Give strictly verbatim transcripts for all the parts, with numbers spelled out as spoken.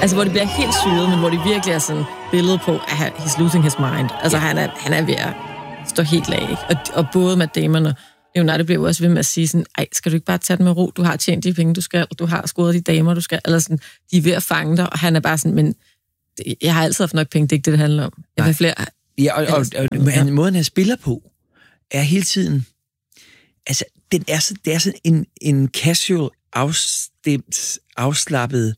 Altså, hvor det bliver helt syret, men hvor det virkelig er sådan billede på, at han, he's losing his mind. Altså, ja. han, er, han er ved at stå helt lag, ikke? Og, og både Matt Damon og Leonardo blev også ved med at sige sådan, ej, skal du ikke bare tage det med ro? Du har tjent de penge, du skal, du har scoret de damer, du skal, eller sådan, de er ved at fange dig, og han er bare sådan, men jeg har altid haft nok penge, det er ikke det, det handler om. Jeg vil flere... Ja, og, og, og, og ja. måden, han spiller på, er hele tiden, altså, den er så, det er sådan en, en casual, afstemt, afslappet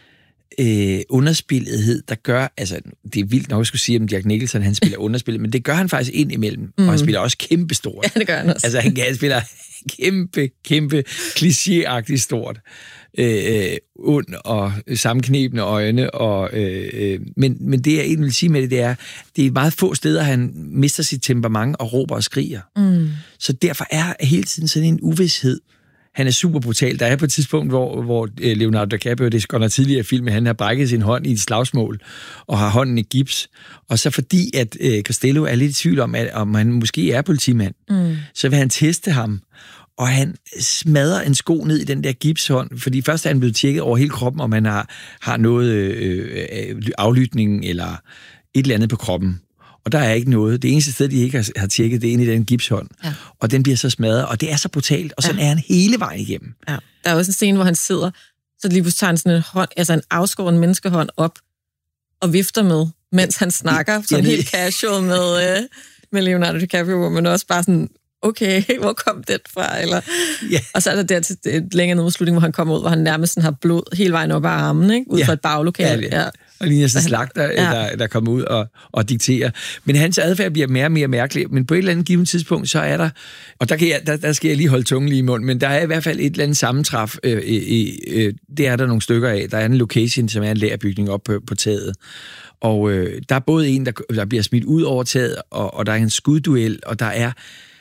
øh, underspillethed, der gør, altså, det er vildt nok at skulle sige, om Jack Nicholson, han spiller underspillet, men det gør han faktisk ind imellem, mm. og han spiller også kæmpestort. Ja, det gør han også. Altså, han, han spiller kæmpe, kæmpe, klichéagtigt stort. Øh, ond og sammenknebende øjne, og, øh, men, men det, jeg egentlig vil sige med det, det er, det er meget få steder, han mister sit temperament og råber og skriger. Mm. Så derfor er hele tiden sådan en uvished. Han er super brutal. Der er på et tidspunkt, hvor, hvor Leonardo DiCaprio, det er godt nok tidligere i filmen, han har brækket sin hånd i et slagsmål, og har hånden i gips. Og så fordi, at øh, Costello er lidt i tvivl om, at om han måske er politimand, mm. så vil han teste ham, og han smadrer en sko ned i den der gipshånd, fordi først er han blevet tjekket over hele kroppen, om han har, har noget øh, aflytning eller et eller andet på kroppen. Og der er ikke noget. Det eneste sted, de ikke har, har tjekket, det er inde i den gipshånd. Ja. Og den bliver så smadret, og det er så brutalt, og sådan ja. er han hele vejen igennem. Ja. Der er også en scene, hvor han sidder, så lige pludselig tager han sådan en hånd, altså en afskåren menneskehånd op, og vifter med, mens han snakker, sådan helt casual med, øh, med Leonardo DiCaprio, hvor man også bare sådan, okay, hvor kom det fra? Eller... Yeah. Og så er der der til et længere ned mod slutningen, hvor han kommer ud, hvor han nærmest sådan har blod hele vejen op ad armen, ikke? Ud yeah. fra et baglokale. Ja, ja. Og lige sådan en slagter, ja. der, der kommer ud og, og dikterer. Men hans adfærd bliver mere og mere mærkelig. Men på et eller andet givet tidspunkt, så er der, og der, kan jeg, der, der skal jeg lige holde tungen lige i munden, men der er i hvert fald et eller andet sammentræf. Øh, øh, øh, det er der nogle stykker af. Der er en location, som er en lærbygning op på, på taget. Og øh, der er både en, der, der bliver smidt ud over taget, og, og der er en skudduel, og der er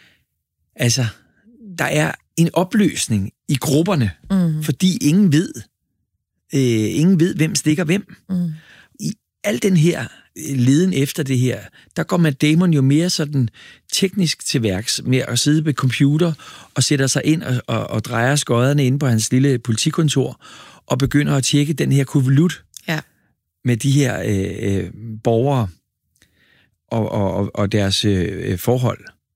altså, der er en opløsning i grupperne, mm. fordi ingen ved, øh, ingen ved, hvem stikker hvem. Mm. I al den her leden efter det her, der går Matt Damon jo mere sådan teknisk til værks med at sidde ved computer og sætter sig ind og, og, og drejer skodderne inde på hans lille politikontor og begynder at tjekke den her konvolut ja. med de her øh, borgere og, og, og deres øh, forhold.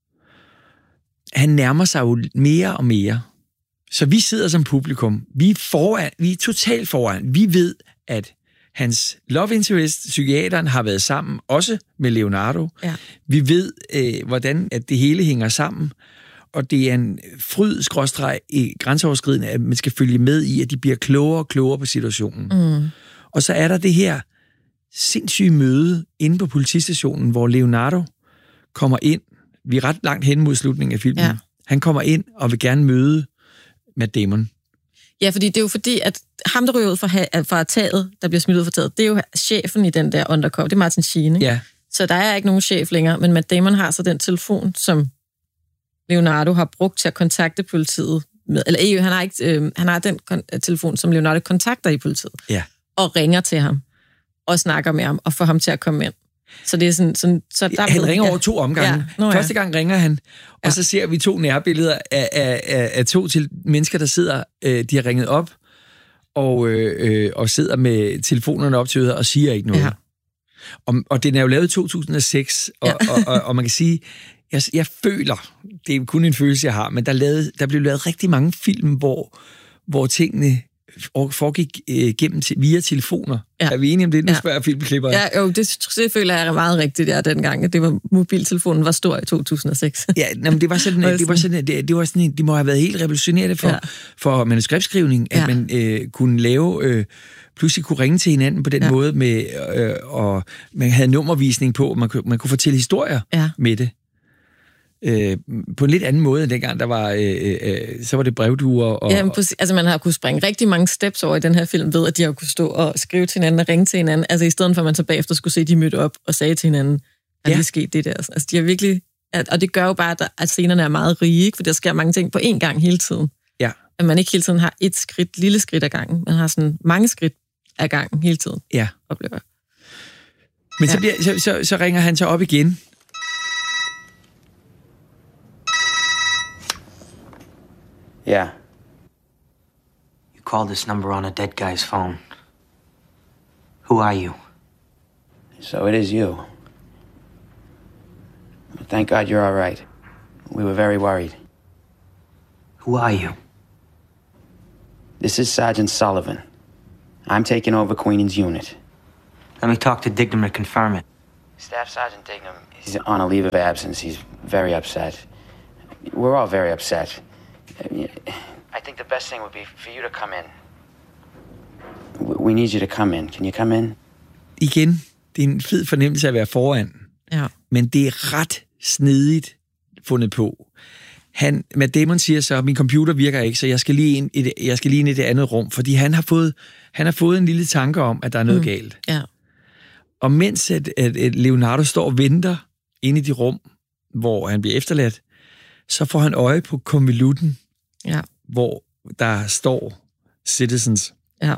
Han nærmer sig jo mere og mere. Så vi sidder som publikum. Vi er, foran, vi er totalt foran. Vi ved, at hans love interest, psykiateren, har været sammen, også med Leonardo. Ja. Vi ved, øh, hvordan at det hele hænger sammen. Og det er en fryd skråstreg i grænseoverskridende, at man skal følge med i, at de bliver klogere og klogere på situationen. Mm. Og så er der det her sindssyge møde inde på politistationen, hvor Leonardo kommer ind. Vi er ret langt hen mod slutningen af filmen. Ja. Han kommer ind og vil gerne møde Matt Damon. Ja, fordi det er jo fordi, at ham, der ryger ud fra, fra taget, der bliver smidt ud fra taget, det er jo chefen i den der undercover. Det er Martin Sheen, ikke? Ja. Så der er ikke nogen chef længere, men Matt Damon har så den telefon, som Leonardo har brugt til at kontakte politiet med. Eller E U, han har, ikke, øh, han har den kon- telefon, som Leonardo kontakter i politiet. Ja. Og ringer til ham. Og snakker med ham, og får ham til at komme ind. Så det er sådan... sådan så der han ved, ringer ja. over to omgange. Ja. Nå, ja. Første gang ringer han, og ja. så ser vi to nærbilleder af, af, af, af to til mennesker, der sidder, øh, de har ringet op, og, øh, og sidder med telefonerne op til øret og siger ikke noget. Ja. Og, og den er jo lavet i to tusind og seks, og, ja. og, og, og man kan sige, jeg, jeg føler, det er kun en følelse, jeg har, men der, lavede, der blev lavet rigtig mange film, hvor, hvor tingene foregik øh, gennem til, via telefoner. Ja. Er vi enige om det? Nu ja. spørger filmklipper. Ja, jo, det, det føler jeg er meget rigtigt, ja, dengang, at det var, mobiltelefonen var stor i to tusind og seks. Ja, men det var sådan, det var sådan, det, det var sådan, det må have været helt revolutionerende for, ja. for manuskriptskrivning, at ja. man øh, kunne lave, øh, pludselig kunne ringe til hinanden på den ja. måde, med, øh, og man havde nummervisning på, man kunne, man kunne fortælle historier ja. med det. Øh, på en lidt anden måde end dengang, der var, øh, øh, så var det brevduer. Og, ja, altså man har kunnet springe rigtig mange steps over i den her film, ved at de har kunnet stå og skrive til hinanden og ringe til hinanden, altså i stedet for at man så bagefter skulle se, at de mødte op og sagde til hinanden, at ja. det skete det der. Altså de har virkelig, at, og det gør jo bare, at scenerne er meget rige, ikke? For der sker mange ting på én gang hele tiden. Ja. At man ikke hele tiden har et skridt, lille skridt ad gangen, man har sådan mange skridt ad gangen hele tiden. Ja. Oplever. Men ja. så, bliver, så, så, så ringer han så op igen. Yeah. You called this number on a dead guy's phone. Who are you? So it is you. Thank God you're all right. We were very worried. Who are you? This is Sergeant Sullivan. I'm taking over Queen's unit. Let me talk to Dignam to confirm it. Staff Sergeant Dignam, he's on a leave of absence. He's very upset. We're all very upset. I think the best thing would be for you to come in. We need you to come in. Can you come in? Igen, det er en fed fornemmelse at være foran. Ja. Men det er ret snedigt fundet på. Han, Matt Damon siger så, min computer virker ikke, så jeg skal lige ind i det, jeg skal lige ind i det andet rum, fordi han har fået, han har fået en lille tanke om, at der er noget mm. galt. Ja. Og mens at, at, at Leonardo står og venter inde i de rum, hvor han bliver efterladt, så får han øje på konvolutten, ja. hvor der står Citizens, ja.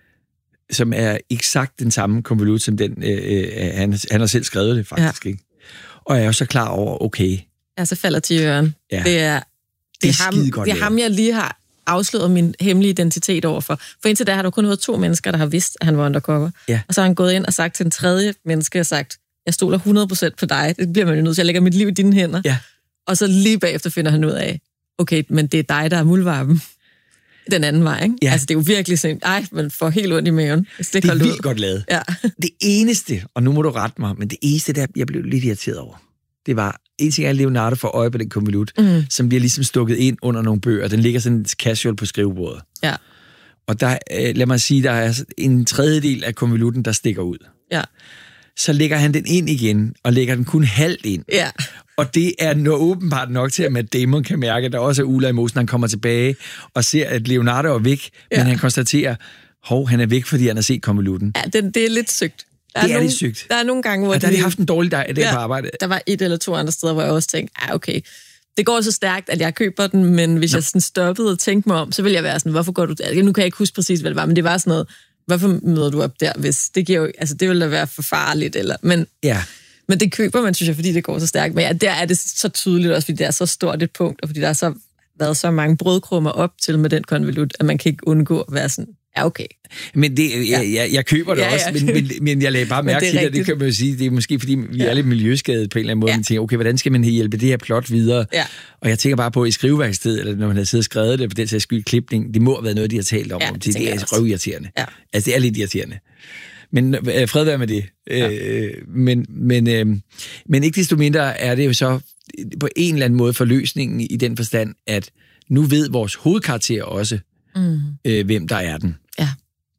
som er eksakt den samme konvolut, som den, øh, han, han har selv skrevet det faktisk, ja. ikke? Og jeg er jo så klar over, okay. Ja, så falder til øren. Ja. Det er, det, det er, er, ham, godt, det er ham, jeg lige har afsløret min hemmelige identitet overfor. For indtil da har der kun været to mennesker, der har vidst, at han var undercover. Ja. Og så har han gået ind og sagt til en tredje menneske, og sagt, jeg stoler hundrede procent på dig. Det bliver man jo nødt til. Jeg lægger mit liv i dine hænder. Ja. Og så lige bagefter finder han ud af, okay, men det er dig, der er muldvarpen. Den anden vej, ikke? Ja. Altså, det er jo virkelig sådan, ej, man får helt ondt i maven. Det, det er vildt ud. Godt lavet. Ja. Det eneste, og nu må du rette mig, men det eneste, der jeg blev lidt irriteret over, det var, en ting er, at Leonardo får øje på den konvolut, mm. som bliver ligesom stukket ind under nogle bøger. Den ligger sådan casual på skrivebordet. Ja. Og der, lad mig sige, der er en tredjedel af konvolutten, der stikker ud. Ja. Så lægger han den ind igen, og lægger den kun halvt ind. Ja. Og det er noget åbenbart nok til, at Matt Damon kan mærke, at der også er uler i mosen. Han kommer tilbage og ser, at Leonardo er væk, ja. men han konstaterer, hov, han er væk, fordi han har set konvolutten. Ja, det, det er lidt sygt. Der det er, er lidt sygt. Der er nogle gange, hvor... Ja, der har de haft en dårlig dag, dag ja, på arbejde. Der var et eller to andre steder, hvor jeg også tænkte, ah, okay, det går så stærkt, at jeg køber den, men hvis Nå. jeg sådan stoppede og tænkte mig om, så ville jeg være sådan, hvorfor går du der? Nu kan jeg ikke huske præcis, hvad det var, men det var sådan noget, hvorfor møder du op der, hvis det giver jo... Altså, det ville da være for farligt, eller... Men, ja. Men det køber man, synes jeg, fordi det går så stærkt. Men ja, der er det så tydeligt også, fordi det er så stort et punkt, og fordi der har så været så mange brødkrummer op til med den konvolut, at man kan ikke undgå at være sådan, ja, okay. Men det, jeg, jeg, jeg køber det ja, også, ja. Men, men, men jeg lagde bare mærke til det, det kan man jo sige, det er måske, fordi vi ja. er lidt miljøskadet på en eller anden måde, ja. man tænker, okay, hvordan skal man hjælpe det her plot videre? Ja. Og jeg tænker bare på, i skriveværksted, eller når man har siddet og skrevet det, på den sags skyld klipning, det må have været noget, de har talt om, ja, det, det er altså røvirriterende. Ja. Altså, det er lidt irriterende. Men øh, fred være med det. Ja. Øh, men, men, øh, men ikke desto mindre er det jo så på en eller anden måde forløsningen i den forstand, at nu ved vores hovedkarakter også, mm. øh, hvem der er den. Ja.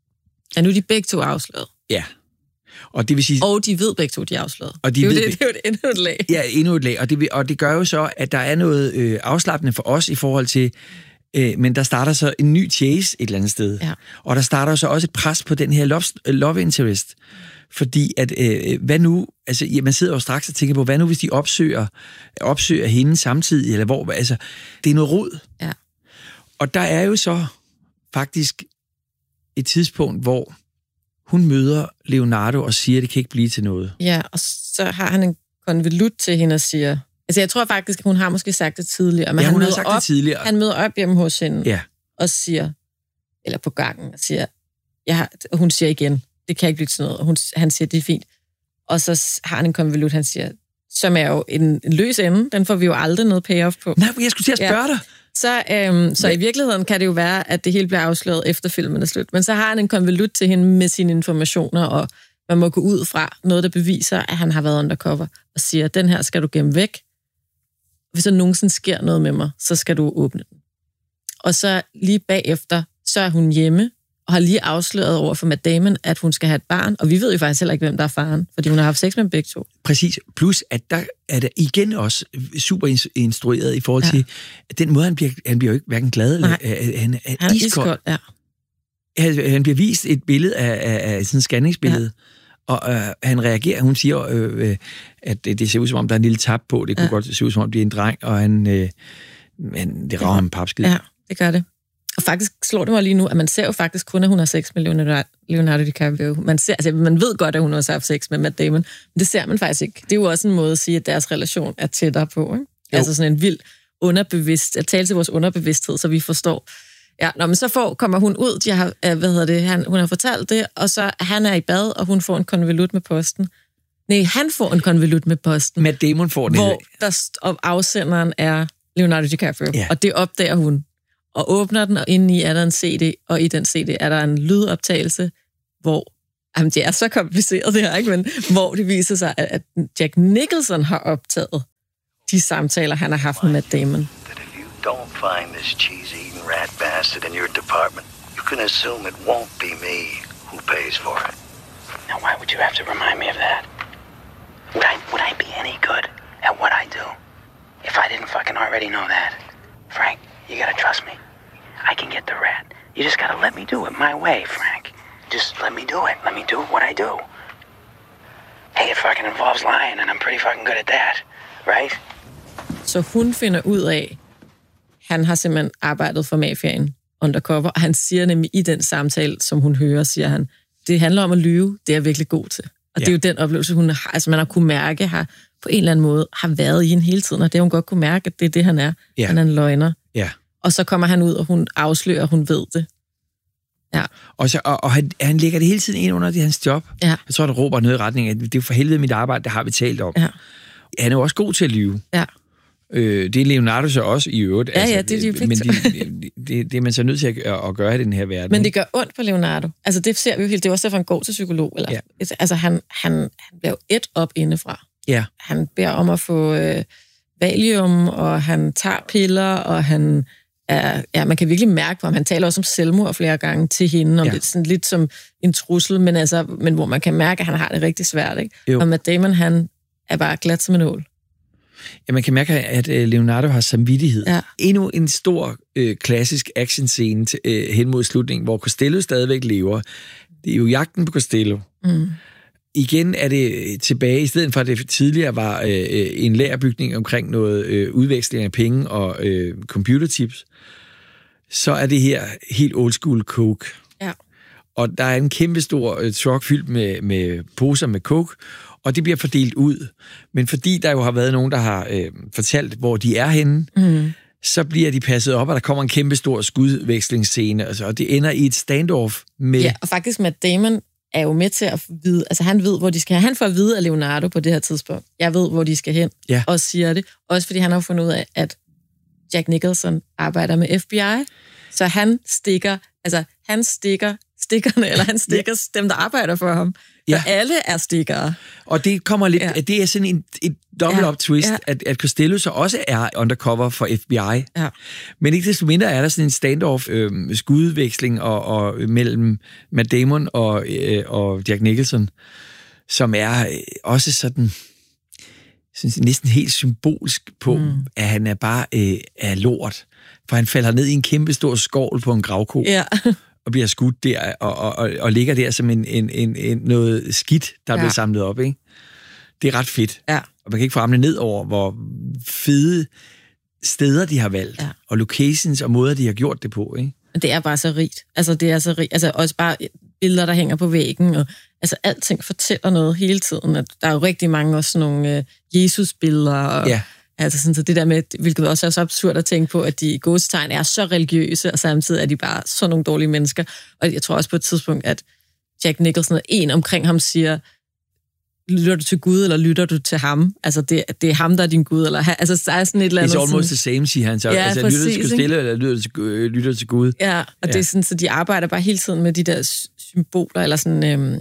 Ja, nu er de begge to afsløret. Ja. Og det vil sige... Og de ved begge to, de er afsløret. Og de det, er ved, det, det er jo et endnu et lag. Ja, endnu et lag. Og det, og det gør jo så, at der er noget øh, afslappende for os i forhold til... Øh, men der starter så en ny chase et eller andet sted. Ja. Og der starter så også et pres på den her love, love interest. Fordi at, øh, hvad nu... Altså, ja, man sidder jo straks og tænker på, hvad nu hvis de opsøger, opsøger hende samtidig? Eller hvor... Altså, det er noget rod. Ja. Og der er jo så faktisk et tidspunkt, hvor hun møder Leonardo og siger, at det kan ikke blive til noget. Ja, og så har han en konvolut til hende og siger... Altså, jeg tror faktisk, at hun har måske sagt det tidligere, men ja, han, hun møder har sagt op, det tidligere. han møder op hjemme hos hende ja. og siger, eller på gangen, og siger, jeg har, og hun siger igen, det kan ikke blive til noget, og hun, han siger, det er fint. Og så har han en konvolut, han siger, som er jo en, en løs ende, den får vi jo aldrig noget payoff på. Nej, men jeg skulle til at spørge ja. dig. Så, øhm, så i virkeligheden kan det jo være, at det hele bliver afsløret efter filmen er slut. Men så har han en konvolut til hende med sine informationer, og man må gå ud fra noget, der beviser, at han har været undercover, og siger, den her skal du gemme væk. Hvis der nogensinde sker noget med mig, så skal du åbne den. Og så lige bagefter, så er hun hjemme, og har lige afsløret over for Matt Damon, at hun skal have et barn, og vi ved jo faktisk heller ikke, hvem der er faren, fordi hun har haft sex med begge to. Præcis. Plus, at der er der igen også super instrueret i forhold til, ja. at den måde, han bliver, han bliver jo ikke hverken glad, eller han er, han er iskold. Ja. Han, han bliver vist et billede af, af, af sådan et scanningsbillede, ja. og øh, han reagerer, hun siger, øh, at det, det ser ud som om, der er en lille tab på, det kunne ja. godt se ud som om, det er en dreng, og han, øh, men det rager ham papskid. Ja, det gør det. Og faktisk slår det mig lige nu, at man ser jo faktisk kun, at hun har sex med Leonardo, Leonardo DiCaprio. Man, ser, altså, man ved godt, at hun også har haft sex med Matt Damon, men det ser man faktisk ikke. Det er jo også en måde at sige, at deres relation er tættere på. Ikke? Altså sådan en vild underbevidst, at tale til vores underbevidsthed, så vi forstår, Ja, nå, men så får, kommer hun ud, de har, øh, hvad hedder det, han, hun har fortalt det, og så han er i bad, og hun får en konvolut med posten. Nej, han får en konvolut med posten. Matt Damon får det. Hvor der, og afsenderen er Leonardo DiCaprio, ja. og det opdager hun. Og åbner den, og indeni er der en C D, og i den C D er der en lydoptagelse, hvor, jamen det er så kompliceret det her, ikke? Men hvor det viser sig, at Jack Nicholson har optaget de samtaler, han har haft med Matt Damon. Don't find this cheese-eating rat bastard in your department, you can assume it won't be me who pays for it. Now, why would you have to remind me of that? Would I, would I be any good at what I do if I didn't fucking already know that? Frank, you gotta trust me. I can get the rat. You just gotta let me do it my way, Frank. Just let me do it. Let me do what I do. Hey, it fucking involves lying, and I'm pretty fucking good at that, right? Så hun finder ud af, han har simpelthen arbejdet for mafiaen undercover, og han siger nemlig i den samtale, som hun hører, siger han, det handler om at lyve, det er jeg virkelig god til. Og ja. Det er jo den oplevelse, hun har, altså man har kunne mærke, har på en eller anden måde har været i hende hele tiden, og det har hun godt kunne mærke, at det er det, han er. Ja. Han er en løgner. Ja. Og så kommer han ud, og hun afslører, og hun ved det. Ja. Og, så, og, og han, han lægger det hele tiden ind under det hans job. Ja. Jeg tror, der råber noget i retning af, det er jo for helvede mit arbejde, det har vi talt om. Ja. Han er jo også god til at lyve. Ja. Øh, det er Leonardo så også i øvrigt. Ja, altså, ja, det er de jo. Men det, det, det er man så nødt til at, at gøre i den her verden. Men det gør ondt på Leonardo. Altså det ser vi jo helt, det er også derfor, han går til psykolog. Eller, ja. Altså han, han, han bliver jo et op indefra. Ja. Han beder om at få øh, valium, og han tager piller, og han er, ja, man kan virkelig mærke, hvor han taler også om selvmord flere gange til hende, om ja. Det sådan lidt som en trussel, men, altså, men hvor man kan mærke, at han har det rigtig svært. Ikke? Og Matt Damon, han er bare glat som en ål. Ja, man kan mærke, at Leonardo har samvittighed. Ja. Endnu en stor, øh, klassisk actionscene øh, hen mod slutningen, hvor Costello stadigvæk lever. Det er jo jagten på Costello. Mm. Igen er det tilbage, i stedet for at det tidligere var øh, en lærerbygning omkring noget øh, udveksling af penge og øh, computerchips, så er det her helt old school coke. Ja. Og der er en kæmpe stor øh, truck fyldt med, med poser med coke, og det bliver fordelt ud. Men fordi der jo har været nogen, der har øh, fortalt, hvor de er henne, mm. så bliver de passet op, og der kommer en kæmpe stor skudvekslingsscene, altså, og det ender i et standoff med... Ja, og faktisk Matt Damon er jo med til at vide, altså han ved, hvor de skal hen. Han får at vide af Leonardo på det her tidspunkt. Jeg ved, hvor de skal hen, ja. Og siger det. Også fordi han har fundet ud af, at Jack Nicholson arbejder med F B I, så han stikker, altså han stikker stikkerne, eller han stikker ja. Dem, der arbejder for ham. Så ja. Alle er stikkere. Og det kommer lidt, ja. Det er sådan en, et double-up ja. Twist, ja. At, at Costello så også er undercover for F B I. Ja. Men ikke desto mindre er der sådan en standoff øh, skudveksling og, og, mellem Matt Damon og, øh, og Jack Nicholson, som er øh, også sådan synes, næsten helt symbolsk på, mm. at han er bare øh, er lort. For han falder ned i en kæmpe stor skovl på en gravko. Ja. Og bliver skudt der, og, og, og, og ligger der som en, en, en, en noget skidt, der ja. Bliver samlet op, ikke? Det er ret fedt. Ja. Og man kan ikke få armene ned over, hvor fede steder de har valgt, ja. Og locations og måder, de har gjort det på, ikke? Det er bare så rigt. Altså, det er så rigt. Altså, også bare billeder, der hænger på væggen, og altså, alting fortæller noget hele tiden. At der er jo rigtig mange også sådan nogle uh, Jesus-billeder, og ja. Altså sådan, så det der med, hvilket også er så absurd at tænke på, at de i gåsetegn er så religiøse, og samtidig er de bare sådan nogle dårlige mennesker. Og jeg tror også på et tidspunkt, at Jack Nicholson og en omkring ham siger, lytter du til Gud, eller lytter du til ham? Altså, det, det er ham, der er din Gud, eller altså, der er sådan et eller andet... It's almost sådan, the same, siger han så. Ja, altså, præcis, lytter du til stille, eller lytter du til, lytter til Gud? Ja, og ja. Det er sådan, så de arbejder bare hele tiden med de der symboler, eller sådan... Øhm,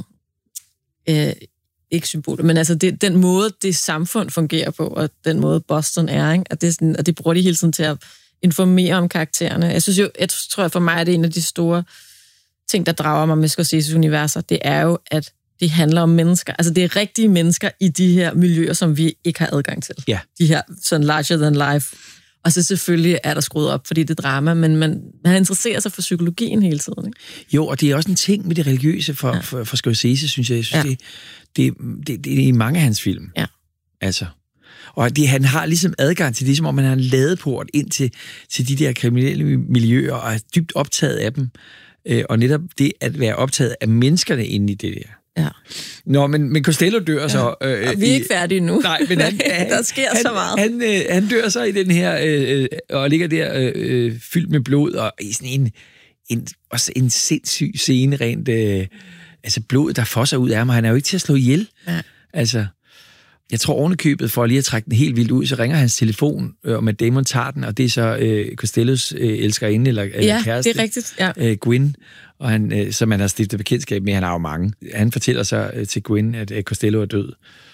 øh, ikke symboler, men altså det, den måde, det samfund fungerer på, og den måde Boston er, ikke? Og, det er sådan, og det bruger de hele tiden til at informere om karaktererne. Jeg synes jo, jeg tror for mig, at det er en af de store ting, der drager mig med Scorseses universer, det er jo, at det handler om mennesker. Altså det er rigtige mennesker i de her miljøer, som vi ikke har adgang til. Ja. De her sådan larger than life. Og så selvfølgelig er der skruet op, fordi det er drama, men man, man interesserer sig for psykologien hele tiden. Ikke? Jo, og det er også en ting med det religiøse for, ja. for, for Scorsese, synes jeg. Jeg synes, ja. det, det, det, det er i mange af hans film. Ja. Altså. Og det, han har ligesom adgang til det, som om han har en ladeport ind til, til de der kriminelle miljøer, og er dybt optaget af dem. Og netop det at være optaget af menneskerne inde i det der. Ja. Nå, men, men Costello dør ja. så... Øh, og vi er ikke færdige nu. Nej, men han, han, der sker han, så meget. Han, øh, han dør så i den her, øh, og ligger der øh, fyldt med blod, og i sådan en, en, også en sindssyg scene rent... Øh, altså blodet, der fosser ud af ham, han er jo ikke til at slå ihjel. Ja. Altså... Jeg tror ovenikøbet, for lige at trække den helt vildt ud, så ringer hans telefon, og Matt Damon tager den, og det er så øh, Costellos øh, elskerinde, eller, eller ja, kæreste. Ja, det er rigtigt, ja. Øh, Gwyn, og han, øh, som han har stiftet bekendtskab med, han har jo mange. Han fortæller så øh, til Gwyn, at øh, Costello er død.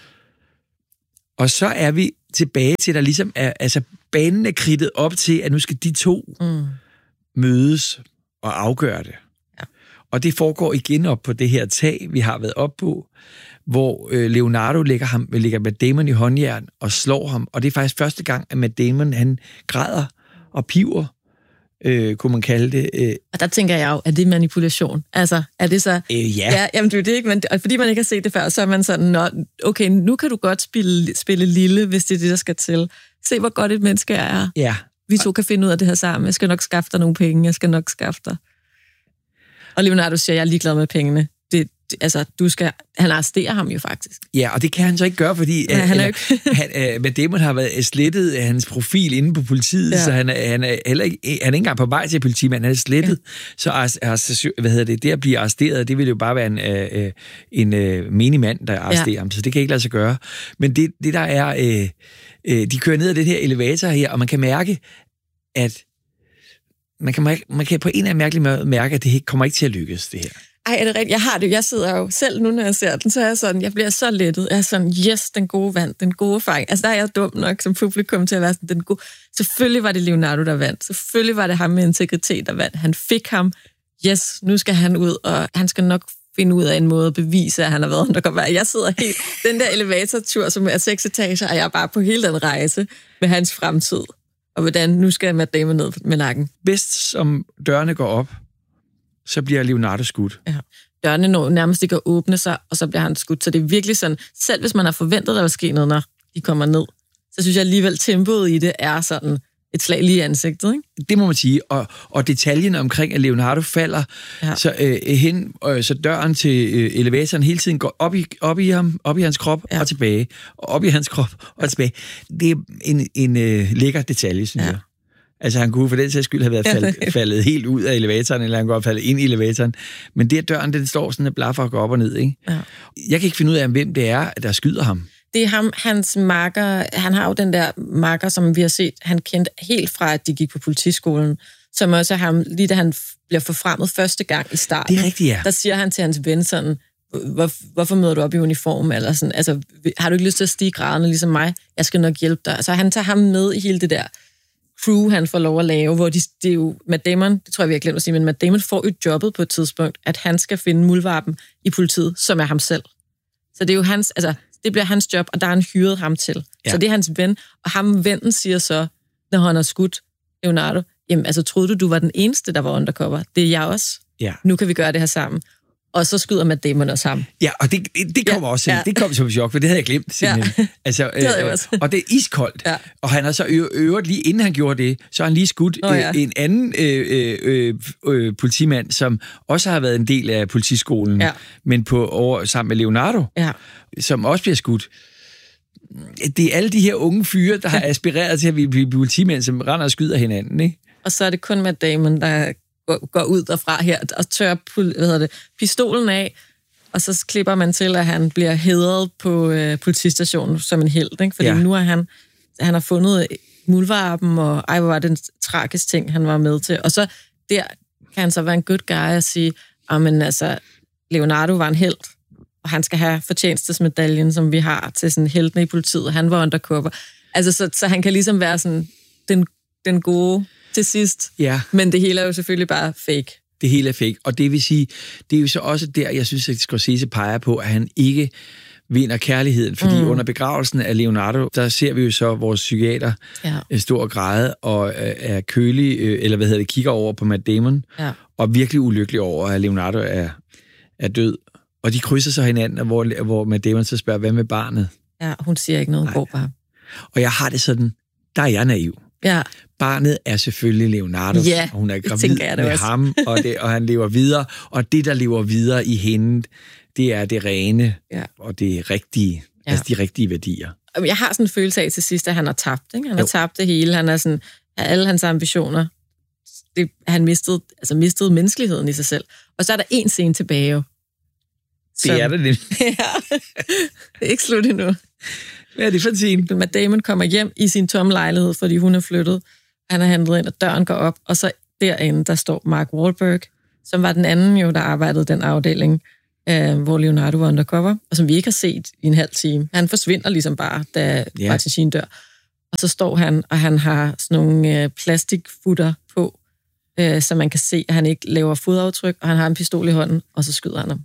Og så er vi tilbage til, der ligesom er, altså banen er kridtet op til, at nu skal de to mm. mødes og afgøre det. Ja. Og det foregår igen op på det her tag, vi har været op på, hvor øh, Leonardo lægger, ham, lægger Matt Damon i håndjern og slår ham. Og det er faktisk første gang, at Matt Damon, han græder og piver, øh, kunne man kalde det. Øh. Og der tænker jeg jo, er det manipulation? Altså, er det så... Øh, ja. ja. Jamen, det er det ikke, men og fordi man ikke har set det før, så er man sådan, Nå, okay, nu kan du godt spille, spille lille, hvis det er det, der skal til. Se, hvor godt et menneske jeg er. Ja. Vi to kan finde ud af det her sammen. Jeg skal nok skaffe dig nogle penge. Jeg skal nok skaffe dig. Og Leonardo siger, jeg er ligeglad med pengene. Det, det, altså, du skal... Han arresterer ham jo faktisk. Ja, og det kan han så ikke gøre, fordi ja, han er ikke... han, uh, Matt Damon har været slettet af hans profil inde på politiet, ja. så han er, han, er heller ikke, han er ikke engang på vej til politimanden, han er slettet. Ja. Så altså, hvad hedder det, det at blive arresteret, det vil jo bare være en, uh, en uh, menig mand, der arresterer ja. ham, så det kan ikke lade sig gøre. Men det, det der er, uh, uh, de kører ned ad det her elevator her, og man kan mærke, at man kan, man kan på en eller anden mærkelig måde mærke, at det kommer ikke til at lykkes, det her. Ej, er det rigtigt? Jeg har det. Jeg sidder jo selv nu, når jeg ser den, så er jeg sådan, jeg bliver så lettet. Jeg er sådan, yes, den gode vand, den gode fejl. Altså, der er jeg dum nok som publikum til at være sådan, den gode. Selvfølgelig var det Leonardo, der vandt. Selvfølgelig var det ham med integritet, der vandt. Han fik ham. Yes, nu skal han ud, og han skal nok finde ud af en måde at bevise, at han har været undercover. Jeg sidder helt, den der elevatortur, som er seks etager, og jeg er bare på hele den rejse med hans fremtid. Og hvordan, nu skal Matt Damon ned med nakken. Bedst som dørene går op, så bliver Leonardo skudt. Ja. Dørene når nærmest ikke at åbne sig, og så bliver han skudt. Så det er virkelig sådan, selv hvis man har forventet, der vil ske noget, når de kommer ned, så synes jeg alligevel, tempoet i det er sådan et slag lige i ansigtet, ikke? Det må man sige. Og, og detaljen omkring, at Leonardo falder, ja. så, øh, hen, øh, så døren til øh, elevatoren hele tiden går op i, op i ham, op i hans krop ja. og tilbage, og op i hans krop og ja. tilbage. Det er en, en øh, lækker detalje, synes ja. jeg. Altså, han kunne for den sags skyld have været fald, faldet helt ud af elevatoren, eller han kunne have faldet ind i elevatoren. Men det, at døren, den står sådan, at blaffer og går op og ned, ikke? Ja. Jeg kan ikke finde ud af, hvem det er, der skyder ham. Det er ham, hans makker, han har jo den der makker, som vi har set, han kendte helt fra, at de gik på politiskolen, som også er ham, lige da han bliver forfremmet første gang i starten. Det er rigtigt, ja. Der siger han til hans ven sådan, Hvor, hvorfor møder du op i uniform, eller sådan, altså, har du ikke lyst til at stige graderne ligesom mig? Jeg skal nok hjælpe dig. Så han tager ham med i hele det der crew, han får lov at lave, hvor de, det er jo Matt Damon, det tror jeg, vi har glemt at sige, men Matt Damon får jo jobbet på et tidspunkt, at han skal finde muldvarpen i politiet, som er ham selv. Så det er jo hans, altså, det bliver hans job, og der har han hyret ham til. Ja. Så det er hans ven, og ham vennen siger så, når han har skudt Leonardo, jamen, altså, troede du, du var den eneste, der var undercover? Det er jeg også. Ja. Nu kan vi gøre det her sammen. Og så skyder Matt Damon også ham. Ja, og det, det, det kommer ja, også, ja. det kom som chok, for det havde jeg glemt simpelthen. Ja. Altså, det havde jeg også. Og det er iskoldt. Ja. Og han har så øvrigt lige inden han gjorde det, så har han lige skudt oh, ja. øh, en anden øh, øh, øh, politimand, som også har været en del af politiskolen, ja. men på over sammen med Leonardo, ja. som også bliver skudt. Det er alle de her unge fyre, der har aspireret til at blive politimænd, som render og skyder hinanden, ikke? Og så er det kun Matt Damon, der går ud derfra her og tørrer hvad hedder det, pistolen af, og så klipper man til, at han bliver hædret på øh, politistationen som en helt, ikke? Fordi ja. nu er han, han har fundet muldvarpen, og ej, hvor var det en tragisk ting, han var med til. Og så der kan han så være en good guy og sige, men altså, Leonardo var en helt, og han skal have fortjenestesmedaljen, som vi har til sådan heltene i politiet, og han var undercover. Altså, så, så han kan ligesom være sådan den, den gode til sidst. Ja. Men det hele er jo selvfølgelig bare fake. Det hele er fake, og det vil sige, det er jo så også der, jeg synes, at Scorsese peger på, at han ikke vinder kærligheden, fordi mm. under begravelsen af Leonardo, der ser vi jo så vores psykiater ja. stå og græde, og er kølig, eller hvad hedder det, kigger over på Matt Damon, ja. og virkelig ulykkelig over, at Leonardo er, er død. Og de krydser så hinanden, hvor, hvor Matt Damon så spørger, hvad med barnet? Ja, hun siger ikke noget, går bare. Og jeg har det sådan, der er jeg naiv. Ja. barnet er selvfølgelig Leonardo, ja, og hun er gravid med også. ham, og, det, og han lever videre. Og det, der lever videre i hende, det er det rene, ja. og det rigtige, ja. altså de rigtige værdier. Jeg har sådan en følelse af til sidst, at han har tabt. Ikke? Han jo. har tabt det hele. Han er sådan, alle hans ambitioner, det, han mistede, altså mistede menneskeligheden i sig selv. Og så er der en scene tilbage jo. Som, det er det lidt. ja, det er ikke slut endnu. Hvad er det for en scene? Matt Damon kommer hjem i sin tomme lejlighed, fordi hun er flyttet. Han er handlet ind, og døren går op, og så derinde, der står Mark Wahlberg, som var den anden jo, der arbejdede i den afdeling, øh, hvor Leonardo var undercover, og som vi ikke har set i en halv time. Han forsvinder ligesom bare, da yeah. Martin Sheen dør. Og så står han, og han har sådan nogle øh, plastikfutter på, øh, så man kan se, at han ikke laver fodaftryk, og han har en pistol i hånden, og så skyder han ham.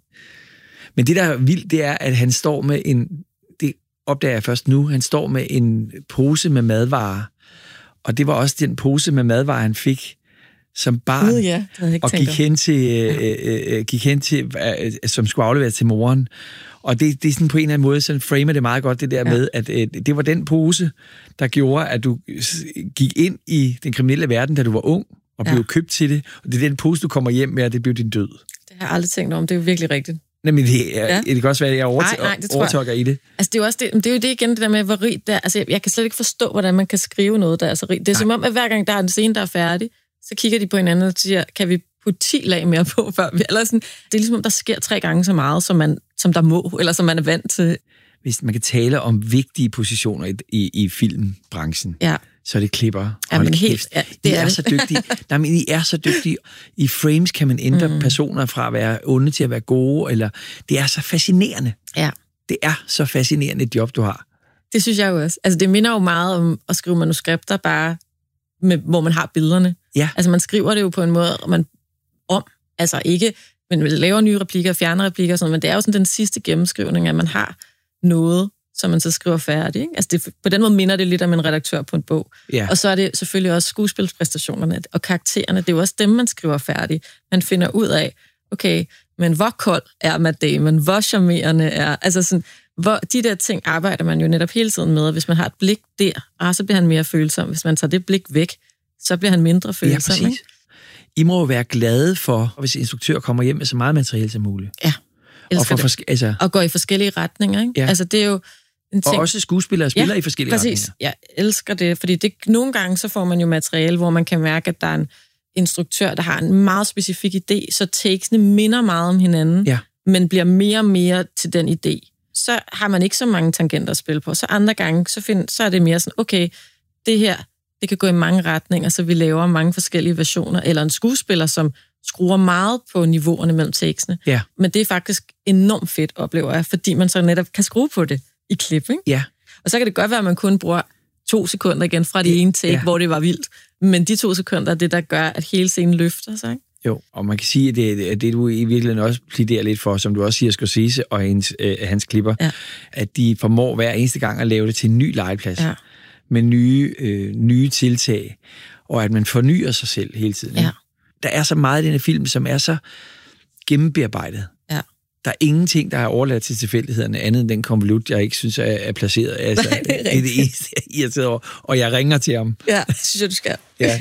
Men det, der er vildt, det er, at han står med en... Det opdager jeg først nu. Han står med en pose med madvarer. Og det var også den pose med madvarer, han fik som barn. Uh, ja, og gik hen til, øh, øh, gik hen til øh, som skulle afleveres til moren. Og det, det er sådan på en eller anden måde, så framer det meget godt, det der ja. med, at øh, det var den pose, der gjorde, at du gik ind i den kriminelle verden, da du var ung, og blev ja. købt til det. Og det er den pose, du kommer hjem med, og det blev din død. Det har jeg aldrig tænkt om. Det er jo virkelig rigtigt. Jamen, det, er, ja. det kan også være, at jeg overt- nej, nej, overtolker i det. Altså, det er jo også det, det er jo det igen, det der med, hvor rigt det er. Altså, jeg, jeg kan slet ikke forstå, hvordan man kan skrive noget, der er så rigt. Det er nej. som om, at hver gang der er en scene, der er færdig, så kigger de på hinanden og siger, kan vi putte ti lag mere på, før vi... Eller sådan, det er ligesom, om der sker tre gange så meget, som, man, som der må, eller som man er vant til. Hvis man kan tale om vigtige positioner i, i, i filmbranchen, ja. så er det klipper. Ja, men helt, ja, det I er, er det. så dygtige. Nej, men I er så dygtige. I frames kan man ændre mm. personer fra at være onde til at være gode, eller det er så fascinerende. Ja. Det er så fascinerende et job, du har. Det synes jeg jo også. Altså, det minder jo meget om at skrive manuskripter, bare med, hvor man har billederne. Ja. Altså, man skriver det jo på en måde, man om, altså ikke, men man laver nye replikker, fjerner replikker og sådan, men det er jo sådan den sidste gennemskrivning, at man har noget, som man så skriver færdigt. Ikke? Altså det, på den måde minder det lidt om en redaktør på en bog. Ja. Og så er det selvfølgelig også skuespilspræstationerne og karaktererne. Det er jo også dem, man skriver færdigt. Man finder ud af, okay, men hvor kold er Matt Damon? Hvor charmerende er... Altså sådan, hvor, de der ting arbejder man jo netop hele tiden med, og hvis man har et blik der, ah, så bliver han mere følsom. Hvis man tager det blik væk, så bliver han mindre følsom. Ja, præcis. I må jo være glade for, hvis instruktør kommer hjem med så meget materiale som muligt. Ja, og, for forske- altså... og går i forskellige retninger. Ikke? Ja. Altså det er jo en ting. Og også skuespillere spiller ja, i forskellige præcis. retninger. Jeg elsker det, fordi det, nogle gange så får man jo materiale, hvor man kan mærke, at der er en instruktør, der har en meget specifik idé, så takesene minder meget om hinanden, ja. men bliver mere og mere til den idé. Så har man ikke så mange tangenter at spille på. Så andre gange, så, find, så er det mere sådan, okay, det her, det kan gå i mange retninger, så vi laver mange forskellige versioner, eller en skuespiller, som skruer meget på niveauerne mellem takesene. Ja. Men det er faktisk enormt fedt, oplever jeg, fordi man så netop kan skrue på det i klip, ikke? Ja. Og så kan det godt være, at man kun bruger to sekunder igen fra det ene take, ja. hvor det var vildt. Men de to sekunder er det, der gør, at hele scenen løfter sig, ikke? Jo, og man kan sige, at det, at det du i virkeligheden også plæderer lidt for, som du også siger, Scorsese og hans, øh, hans klipper, ja. at de formår hver eneste gang at lave det til en ny legeplads, ja. med nye, øh, nye tiltag, og at man fornyer sig selv hele tiden. Ja. Der er så meget i denne film, som er så gennembearbejdet. Ja. Der er ingenting, der er overladt til tilfældighederne, andet end den konvolut, jeg ikke synes er, er placeret. Altså, Nej, det, er det er det eneste, jeg er irriteret over, og jeg ringer til ham. Ja, det synes jeg, du skal. Ja.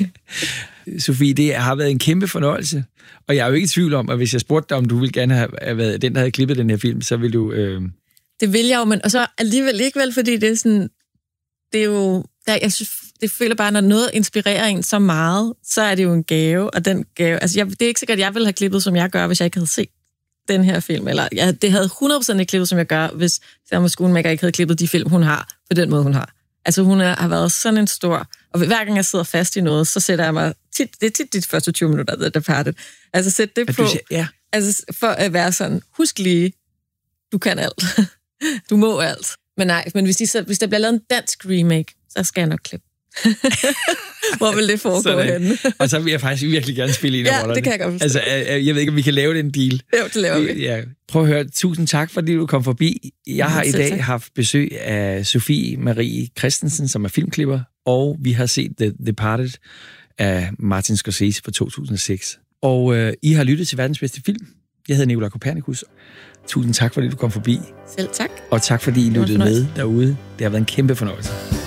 Sofie, det har været en kæmpe fornøjelse, og jeg er jo ikke i tvivl om, at hvis jeg spurgte dig, om du ville gerne have været den, der havde klippet den her film, så ville du... Øh... Det vil jeg jo, men og så alligevel ikke vel, fordi det er sådan... Det er jo... Der, jeg synes, det føler bare, når noget inspirerer en så meget, så er det jo en gave, og den gave... Altså, jeg, det er ikke sikkert, at jeg ville have klippet, som jeg gør, hvis jeg ikke havde set den her film, eller jeg, det havde hundrede procent ikke klippet, som jeg gør, hvis Selma Schoonmaker ikke havde klippet de film, hun har, på den måde, hun har. Altså, hun er, har været sådan en stor... Og hver gang jeg sidder fast i noget, så sætter jeg mig... Tit, det er tit de første tyve minutter, der er Departed. Altså, sæt det på... Siger, ja. Altså, for at være sådan, husk lige, du kan alt. Du må alt. Men nej, men hvis, de så, hvis der bliver lavet en dansk remake, så skal jeg nok klippe. Hvor vil det foregå henne? Og så vil jeg faktisk virkelig gerne spille en af ja, rollerne. det kan jeg godt forstå. Altså, jeg ved ikke, om vi kan lave den deal. Jo, det laver vi. Ja. Prøv at høre, tusind tak, fordi du kom forbi. Jeg har i dag tak. haft besøg af Sofie Marie Christensen, som er filmklipper, og vi har set The Departed af Martin Scorsese fra to tusind og seks. Og øh, I har lyttet til verdens bedste film. Jeg hedder Nicolai Kopernikus. Tusind tak, fordi du kom forbi. Selv tak. Og tak, fordi I lyttede med derude. Det har været en kæmpe fornøjelse.